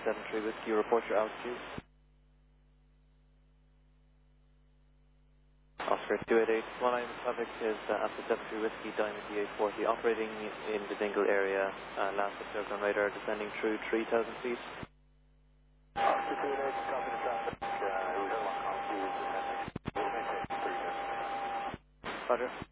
73 Whiskey, report your altitude. Oscar 288, one item traffic is Alpha 73 Whiskey, Diamond D840, operating in the Dingle area, last observed on radar, descending through 3,000 feet. Oscar 288, copy the traffic, we have one confused, descending, we'll maintain 3,000. Roger.